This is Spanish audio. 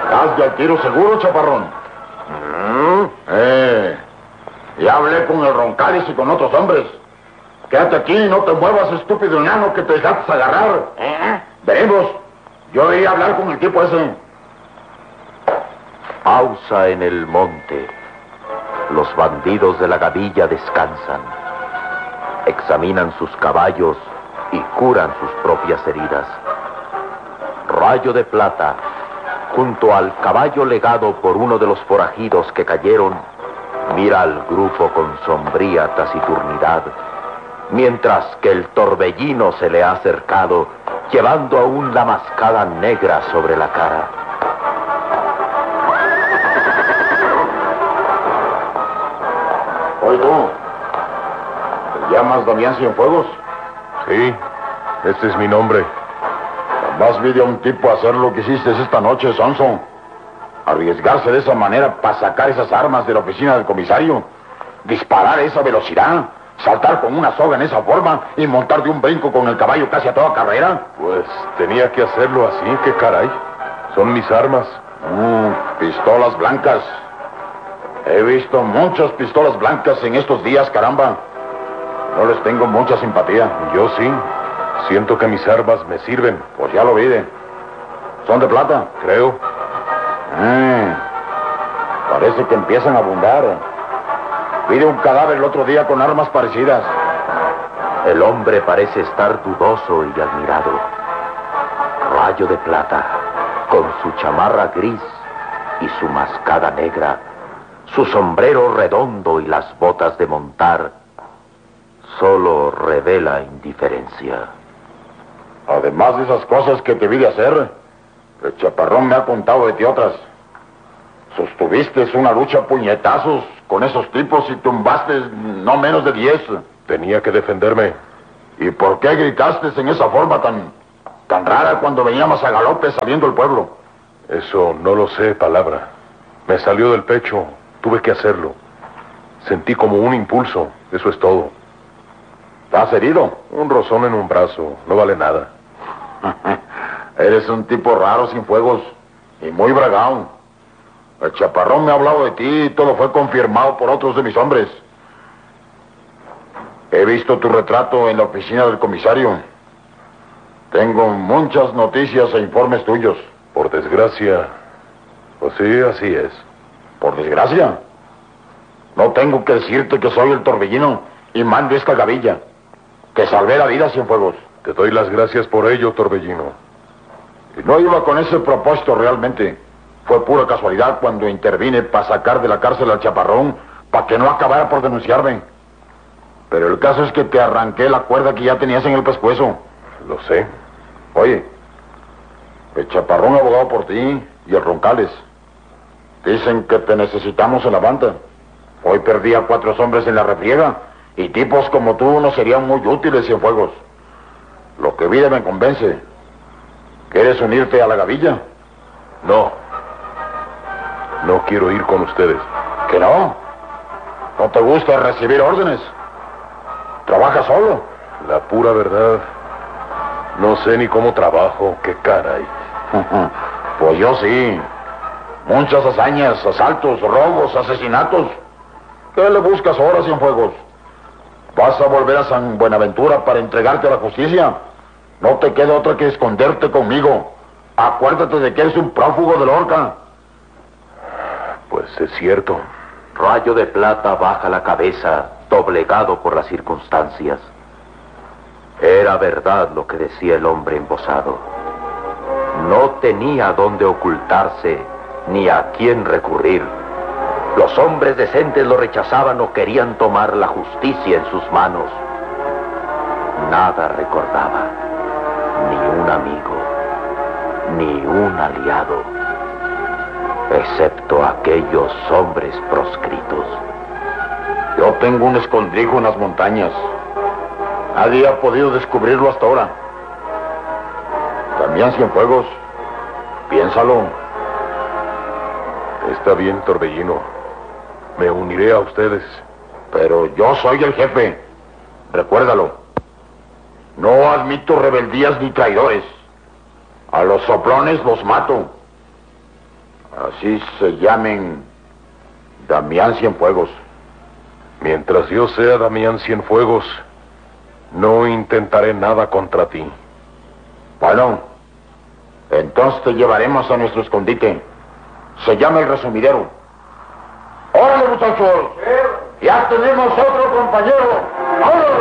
¿Estás de tiro seguro, chaparrón? Ya hablé con el Roncales y con otros hombres. Quédate aquí y no te muevas, estúpido enano, que te dejaste agarrar. Veremos. Yo iré a hablar con el tipo ese. Pausa en el monte. Los bandidos de la gavilla descansan. Examinan sus caballos y curan sus propias heridas. Rayo de Plata, junto al caballo legado por uno de los forajidos que cayeron, mira al grupo con sombría taciturnidad, mientras que el Torbellino se le ha acercado, llevando aún la mascada negra sobre la cara. Oye, tú, ¿te llamas Damián Cienfuegos? Sí, este es mi nombre. Jamás vi a un tipo hacer lo que hiciste esta noche, Sonson. Arriesgarse de esa manera para sacar esas armas de la oficina del comisario. Disparar a esa velocidad. Saltar con una soga en esa forma y montar de un brinco con el caballo casi a toda carrera. Pues tenía que hacerlo así, qué caray. Son mis armas. Pistolas blancas. He visto muchas pistolas blancas en estos días, caramba. No les tengo mucha simpatía. Yo sí. Siento que mis armas me sirven. Pues ya lo vi. ¿Son de plata? Creo. Parece que empiezan a abundar. Vi un cadáver el otro día con armas parecidas. El hombre parece estar dudoso y admirado. Rayo de Plata, con su chamarra gris y su mascada negra, su sombrero redondo y las botas de montar, solo revela indiferencia. Además de esas cosas que te vi de hacer, el chaparrón me ha contado de ti otras. Sostuviste una lucha a puñetazos con esos tipos y tumbaste no menos de 10. Tenía que defenderme. ¿Y por qué gritaste en esa forma tan rara cuando veníamos a galope saliendo del pueblo? Eso no lo sé, palabra. Me salió del pecho. Tuve que hacerlo. Sentí como un impulso. Eso es todo. ¿Estás herido? Un rozón en un brazo. No vale nada. Eres un tipo raro, Cienfuegos. Y muy bragado. El chaparrón me ha hablado de ti y todo fue confirmado por otros de mis hombres. He visto tu retrato en la oficina del comisario. Tengo muchas noticias e informes tuyos. Por desgracia, pues sí, así es. ¿Por desgracia? No tengo que decirte que soy el Torbellino y mando esta gavilla. Que salvé la vida, Cienfuegos. Te doy las gracias por ello, Torbellino. Y no iba con ese propósito realmente. Fue pura casualidad cuando intervine para sacar de la cárcel al chaparrón, para que no acabara por denunciarme. Pero el caso es que te arranqué la cuerda que ya tenías en el pescuezo. Lo sé. Oye, el chaparrón ha abogado por ti y el Roncales. Dicen que te necesitamos en la banda. Hoy perdí a 4 hombres en la refriega y tipos como tú no serían muy útiles, Cienfuegos. Lo que vi me convence. ¿Quieres unirte a la gavilla? No. No quiero ir con ustedes. ¿Que no? ¿No te gusta recibir órdenes? ¿Trabajas solo? La pura verdad, no sé ni cómo trabajo. ¡Qué caray! Pues yo sí. Muchas hazañas, asaltos, robos, asesinatos. ¿Qué le buscas ahora, Cienfuegos? ¿Vas a volver a San Buenaventura para entregarte a la justicia? No te queda otra que esconderte conmigo. Acuérdate de que eres un prófugo de Lorca. Pues es cierto. Rayo de Plata baja la cabeza, doblegado por las circunstancias. Era verdad lo que decía el hombre embosado. No tenía dónde ocultarse ni a quién recurrir. Los hombres decentes lo rechazaban o querían tomar la justicia en sus manos. Nada recordaba, ni un amigo, ni un aliado, excepto aquellos hombres proscritos. Yo tengo un escondrijo en las montañas. Nadie ha podido descubrirlo hasta ahora. Damián Cienfuegos, piénsalo. Está bien, Torbellino. Me uniré a ustedes. Pero yo soy el jefe. Recuérdalo. No admito rebeldías ni traidores. A los soplones los mato. Así se llamen Damián Cienfuegos. Mientras yo sea Damián Cienfuegos, no intentaré nada contra ti. Bueno, entonces te llevaremos a nuestro escondite. Se llama el Resumidero. ¡Órale, muchachos! Ya tenemos otro compañero. ¡Órale!